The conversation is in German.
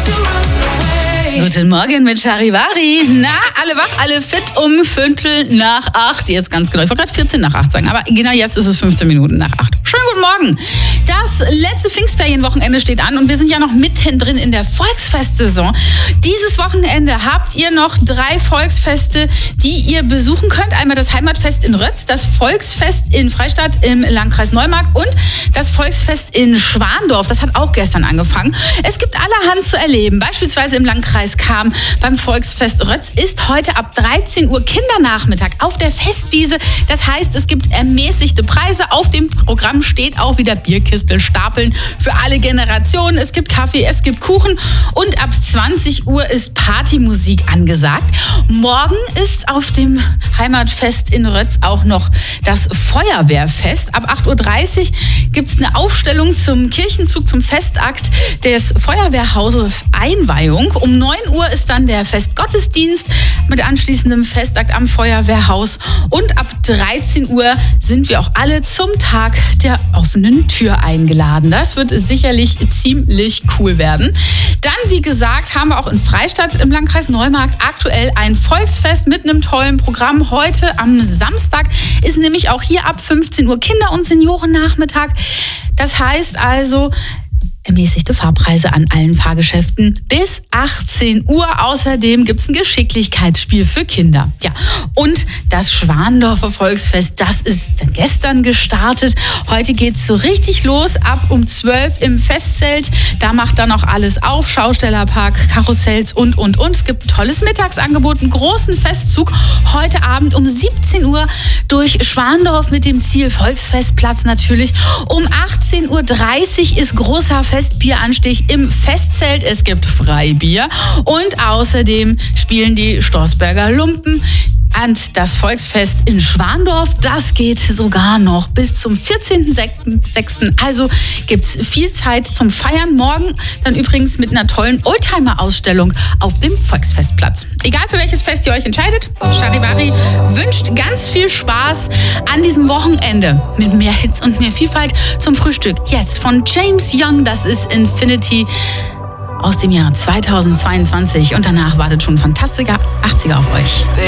Guten Morgen mit Charivari. Na, alle wach, alle fit um 7:45. Jetzt ganz genau. Ich wollte gerade 14 nach 8 sagen, aber genau jetzt ist es 15 Minuten nach 8. Schönen guten Morgen. Das letzte Pfingstferienwochenende steht an und wir sind ja noch mittendrin in der Volksfestsaison. Dieses Wochenende habt ihr noch 3 Volksfeste, die ihr besuchen könnt. Einmal das Heimatfest in Rötz, das Volksfest in Freistadt im Landkreis Neumarkt und das Volksfest in Schwandorf. Das hat auch gestern angefangen. Es gibt allerhand zu erleben. Beispielsweise im Landkreis Cham beim Volksfest Rötz ist heute ab 13 Uhr Kindernachmittag auf der Festwiese. Das heißt, es gibt ermäßigte Preise. Auf dem Programm steht auch wieder Bierkistel stapeln für alle Generationen. Es gibt Kaffee, es gibt Kuchen und ab 20 Uhr ist Partymusik angesagt. Morgen ist auf dem Heimatfest in Rötz auch noch das Feuerwehrfest. Ab 8:30 Uhr gibt es eine Aufstellung zum Kirchenzug, zum Festakt des Feuerwehrhauses Einweihung. Um 9 Uhr ist dann der Festgottesdienst mit anschließendem Festakt am Feuerwehrhaus. Und ab 13 Uhr sind wir auch alle zum Tag der offenen Tür eingeladen. Das wird sicherlich ziemlich cool werden. Dann, wie gesagt, haben wir auch in Freistadt im Landkreis Neumarkt aktuell ein Volksfest mit einem tollen Programm. Heute am Samstag ist nämlich auch hier ab 15 Uhr Kinder- und Seniorennachmittag. Das heißt also, ermäßigte Fahrpreise an allen Fahrgeschäften bis 18 Uhr. Außerdem gibt es ein Geschicklichkeitsspiel für Kinder. Ja, und das Schwandorfer Volksfest, das ist gestern gestartet. Heute geht's so richtig los, ab um 12 im Festzelt. Da macht dann auch alles auf, Schaustellerpark, Karussells und. Es gibt ein tolles Mittagsangebot, einen großen Festzug. Heute Abend um 17 Uhr durch Schwandorf mit dem Ziel Volksfestplatz natürlich. Um 18:30 Uhr ist großer Festbieranstich im Festzelt. Es gibt Freibier und außerdem spielen die Stoßberger Lumpen. Und das Volksfest in Schwandorf, das geht sogar noch bis zum 14.06. Also gibt's viel Zeit zum Feiern. Morgen dann übrigens mit einer tollen Oldtimer-Ausstellung auf dem Volksfestplatz. Egal für welches Fest ihr euch entscheidet, Charivari wünscht ganz viel Spaß an diesem Wochenende mit mehr Hits und mehr Vielfalt zum Frühstück. Jetzt von James Young, das ist Infinity aus dem Jahr 2022. Und danach wartet schon fantastischer 80er auf euch.